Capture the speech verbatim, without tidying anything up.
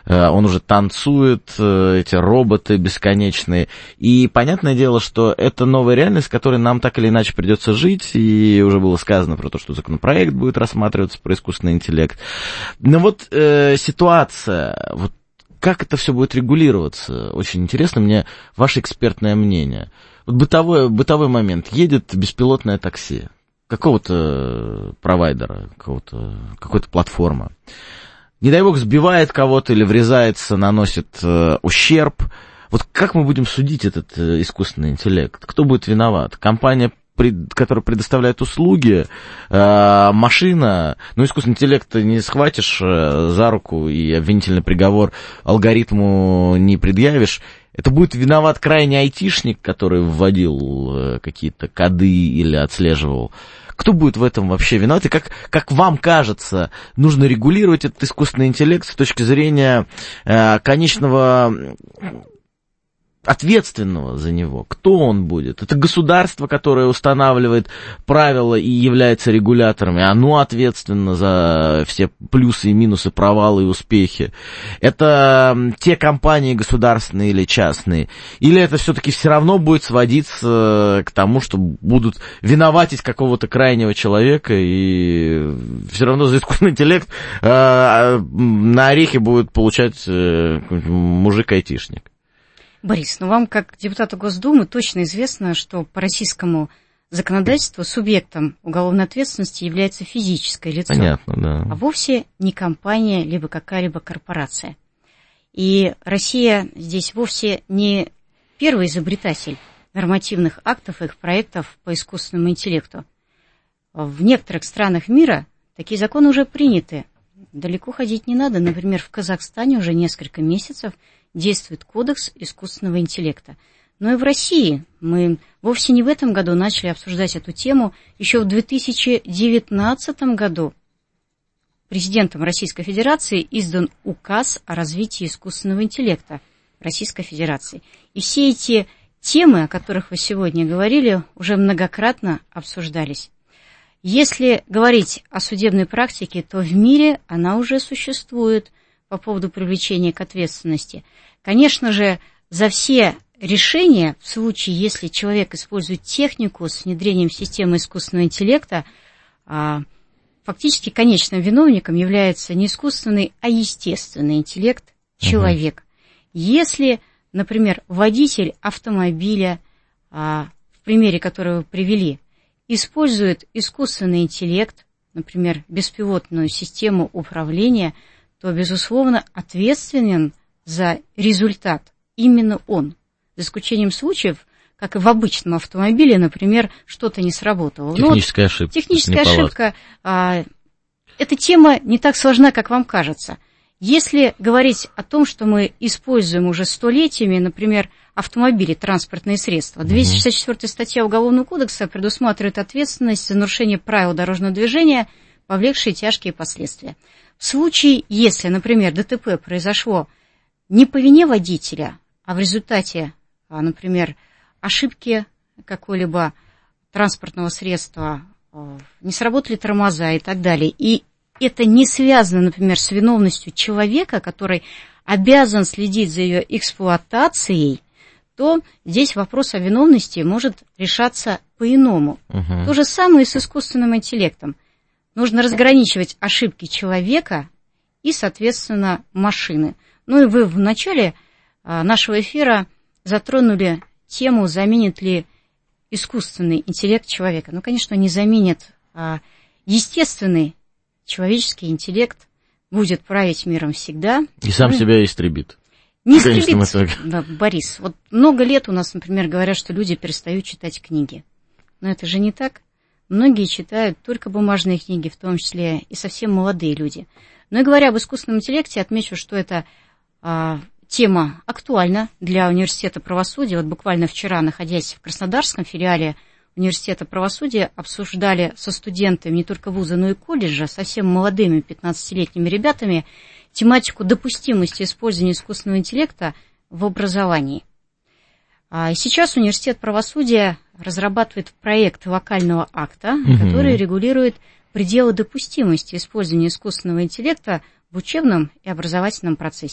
он уже танцует, эти роботы бесконечные. И понятное дело, что это новая реальность, с которой нам так или иначе придется жить, и уже было сказано про то, что законопроект будет рассматриваться про искусственный интеллект. Но вот э, ситуация, вот как это все будет регулироваться, очень интересно мне ваше экспертное мнение. Вот бытовой, бытовой момент. Едет беспилотное такси какого-то провайдера, какого-то, какой-то платформы. Не дай бог сбивает кого-то или врезается, наносит э, ущерб. Вот как мы будем судить этот э, искусственный интеллект? Кто будет виноват? Компания, пред, которая предоставляет услуги, э, машина? Ну, искусственный интеллект ты не схватишь э, за руку и обвинительный приговор алгоритму не предъявишь. Это будет виноват крайний айтишник, который вводил э, какие-то коды или отслеживал. Кто будет в этом вообще виноват? И как, как вам кажется, нужно регулировать этот искусственный интеллект с точки зрения э, конечного ответственного за него? Кто он будет? Это государство, которое устанавливает правила и является регулятором, и оно ответственно за все плюсы и минусы, провалы и успехи. Это те компании государственные или частные? Или это все-таки все равно будет сводиться к тому, что будут виноватить какого-то крайнего человека, и все равно за искусственный интеллект э, на орехи будет получать э, мужик-айтишник? Борис, ну вам, как депутату Госдумы, точно известно, что по российскому законодательству субъектом уголовной ответственности является физическое лицо. Понятно, да. А вовсе не компания, либо какая-либо корпорация. И Россия здесь вовсе не первый изобретатель нормативных актов и их проектов по искусственному интеллекту. В некоторых странах мира такие законы уже приняты. Далеко ходить не надо. Например, в Казахстане уже несколько месяцев действует кодекс искусственного интеллекта. Но и в России мы вовсе не в этом году начали обсуждать эту тему. Еще в две тысячи девятнадцатом году президентом Российской Федерации издан указ о развитии искусственного интеллекта Российской Федерации. И все эти темы, о которых вы сегодня говорили, уже многократно обсуждались. Если говорить о судебной практике, то в мире она уже существует по поводу привлечения к ответственности. Конечно же, за все решения, в случае, если человек использует технику с внедрением системы искусственного интеллекта, фактически конечным виновником является не искусственный, а естественный интеллект человека. Uh-huh. Если, например, водитель автомобиля, в примере, который вы привели, использует искусственный интеллект, например, беспилотную систему управления, то, безусловно, ответственен за результат именно он. За исключением случаев, как и в обычном автомобиле, например, что-то не сработало. Техническая ошибка. Техническая ошибка. А, эта тема не так сложна, как вам кажется. Если говорить о том, что мы используем уже столетиями, например, автомобили, транспортные средства, двести шестьдесят четвёртая статья Уголовного кодекса предусматривает ответственность за нарушение правил дорожного движения, повлекшие тяжкие последствия. В случае, если, например, ДТП произошло не по вине водителя, а в результате, например, ошибки какого-либо транспортного средства, не сработали тормоза и так далее, и это не связано, например, с виновностью человека, который обязан следить за ее эксплуатацией, то здесь вопрос о виновности может решаться по-иному. Uh-huh. То же самое и с искусственным интеллектом. Нужно разграничивать ошибки человека и, соответственно, машины. Ну и вы в начале нашего эфира затронули тему, заменит ли искусственный интеллект человека. Ну, конечно, не заменит. А естественный человеческий интеллект будет править миром всегда. И сам ну, себя истребит. Не истребит, да, Борис. Вот много лет у нас, например, говорят, что люди перестают читать книги. Но это же не так. Многие читают только бумажные книги, в том числе и совсем молодые люди. Но и говоря об искусственном интеллекте, отмечу, что эта а, тема актуальна для Университета правосудия. Вот буквально вчера, находясь в Краснодарском филиале Университета правосудия, обсуждали со студентами не только вуза, но и колледжа, совсем молодыми пятнадцатилетними ребятами, тематику допустимости использования искусственного интеллекта в образовании. А сейчас Университет правосудия разрабатывает проект локального акта, угу. который регулирует пределы допустимости использования искусственного интеллекта в учебном и образовательном процессе.